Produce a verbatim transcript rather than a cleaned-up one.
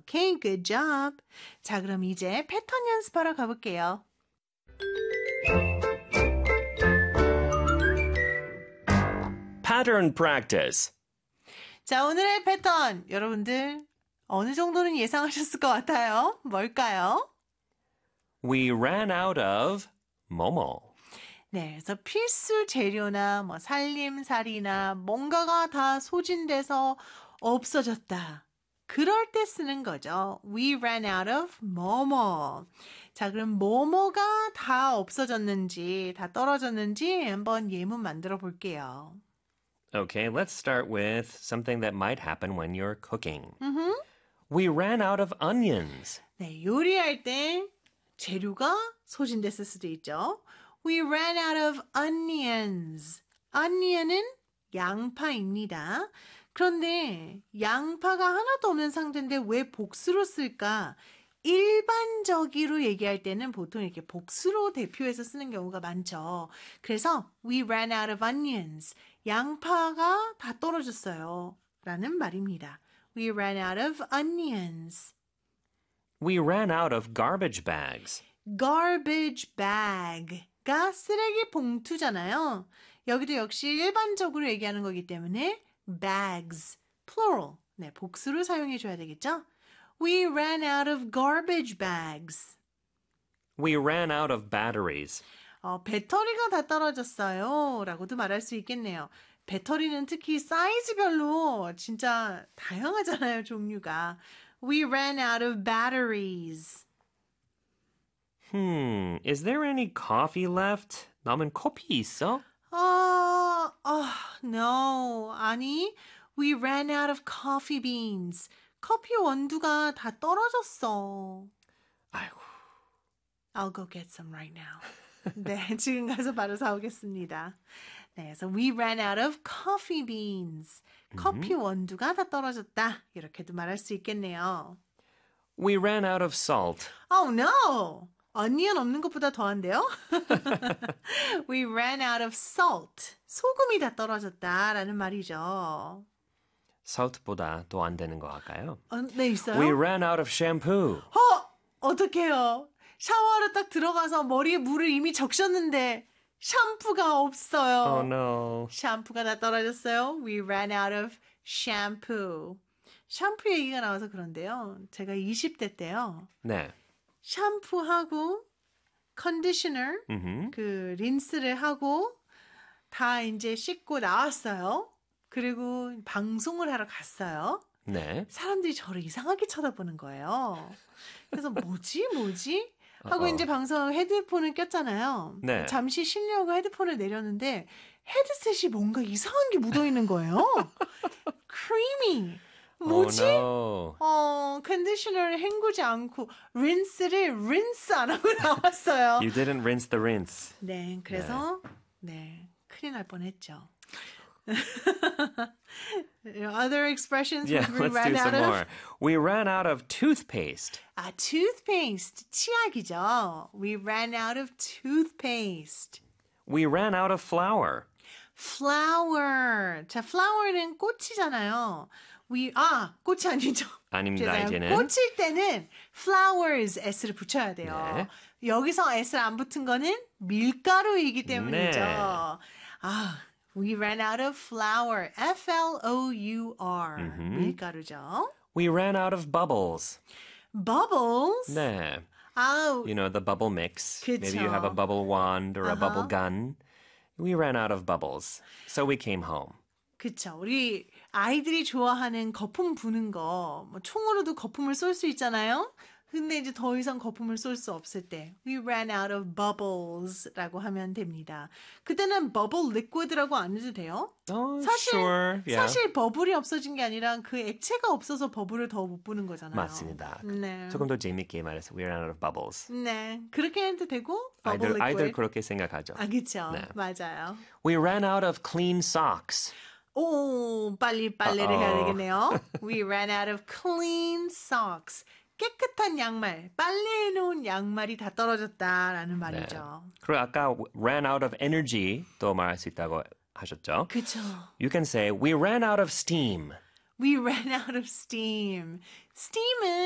Okay, good job. 자, 그럼 이제 패턴 연습하러 가볼게요. Pattern practice. 자, 오늘의 패턴. 여러분들 어느 정도는 예상하셨을 것 같아요. 뭘까요? We ran out of 뭐뭐. 네, 그래서 필수 재료나 뭐 살림살이나 뭔가가 다 소진돼서 없어졌다. 그럴 때 쓰는 거죠. We ran out of 뭐뭐. 자, 그럼 뭐뭐가 다 없어졌는지, 다 떨어졌는지 한번 예문 만들어 볼게요. Okay, let's start with something that might happen when you're cooking. Mm-hmm. We ran out of onions. 네, 요리할 때 재료가 소진됐을 수도 있죠. We ran out of onions. onion은 양파입니다. 그런데 양파가 하나도 없는 상태인데 왜 복수로 쓸까? 일반적으로 얘기할 때는 보통 이렇게 복수로 대표해서 쓰는 경우가 많죠. 그래서 we ran out of onions. 양파가 다 떨어졌어요. 라는 말입니다. We ran out of onions. We ran out of garbage bags. garbage bag가 쓰레기 봉투잖아요. 여기도 역시 일반적으로 얘기하는 거기 때문에 bags, plural, 네, 복수를 사용해 줘야 되겠죠? We ran out of garbage bags. We ran out of batteries. 어, 배터리가 다 떨어졌어요. 라고도 말할 수 있겠네요. 배터리는 특히 사이즈별로 진짜 다양하잖아요, 종류가. We ran out of batteries. Hmm, is there any coffee left? 남은 커피 있어? 어, 어, no. 아니, we ran out of coffee beans. 커피 원두가 다 떨어졌어. 아이고. I'll go get some right now. 네, 지금 가서 바로 사오겠습니다. 네, 그래서 we ran out of coffee beans. 커피 원두가 다 떨어졌다. 이렇게도 말할 수 있겠네요. We ran out of salt. Oh no! onion 없는 것보다 더한데요? We ran out of salt. 소금이 다 떨어졌다라는 말이죠. salt보다 더 안 되는 거 할까요? 어, 네, 있어요? We ran out of shampoo. 어! 어떡해요? 샤워하러 딱 들어가서 머리에 물을 이미 적셨는데 샴푸가 없어요. Oh no. 샴푸가 다 떨어졌어요. We ran out of shampoo. 샴푸 얘기가 나와서 그런데요. 제가 이십 대 때요. 네. 샴푸하고 컨디셔너, 음흠. 그 린스를 하고 다 이제 씻고 나왔어요. 그리고 방송을 하러 갔어요. 네. 사람들이 저를 이상하게 쳐다보는 거예요. 그래서 뭐지 뭐지? 하고 어어. 이제 방송 헤드폰을 꼈잖아요. 네. 잠시 쉬려고 헤드폰을 내렸는데 헤드셋이 뭔가 이상한 게 묻어있는 거예요. creamy. 뭐지? Oh, no. 어, 컨디셔너를 헹구지 않고 린스를 린스 안 하고 나왔어요. You didn't rinse the rinse. 네, 그래서 네, 큰일 날 뻔했죠. Other expressions Yeah, we let's ran do out some of? more. We ran out of toothpaste. 아, toothpaste. 치약이죠. We ran out of toothpaste. We ran out of flour. flower. 자, flower는 꽃이잖아요. We, 아, 꽃이 아니죠. 아닙니다, 죄송해요. 이제는. 꽃일 때는 flowers, s를 붙여야 돼요. 네. 여기서 s를 안 붙은 거는 밀가루이기 때문이죠. 네. 아, we ran out of flour. F L O U R. 음흠. 밀가루죠. We ran out of bubbles. bubbles. 네. 아우, You know, the bubble mix. Maybe you have a 그쵸. bubble wand or a Uh-huh. bubble gun. We ran out of bubbles. So we came home. 그쵸. 우리 아이들이 좋아하는 거품 부는 거, 뭐 총으로도 거품을 쏠 수 있잖아요. 근데 이제 더 이상 거품을 쏠 수 없을 때 We ran out of bubbles라고 하면 됩니다. 그때는 bubble liquid라고 안 해도 돼요. Oh, 사실, sure. Yeah. 사실 버블이 없어진 게 아니라 그 액체가 없어서 버블을 더 못 부는 거잖아요. 맞습니다. 네. 조금 더 재밌게 말해서 we ran out of bubbles. 네. 그렇게 해도 되고 bubble 아이들, liquid. 아이들 그렇게 생각하죠. 아, 그쵸. 네. 맞아요. We ran out of clean socks. 오, 빨리 빨래를 Uh-oh. 해야 되겠네요. We ran out of clean socks. 깨끗한 양말, 빨래해놓은 양말이 다 떨어졌다라는 말이죠. 그리고 아까 ran out of energy 또 말할 수 있다고 하셨죠? 그쵸. You can say we ran out of steam. We ran out of steam. steam은